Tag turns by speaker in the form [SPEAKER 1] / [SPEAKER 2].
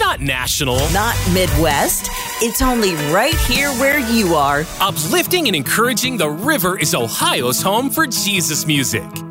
[SPEAKER 1] not national,
[SPEAKER 2] not Midwest. It's only right here where you are.
[SPEAKER 1] Uplifting and encouraging, the river is Ohio's home for Jesus music.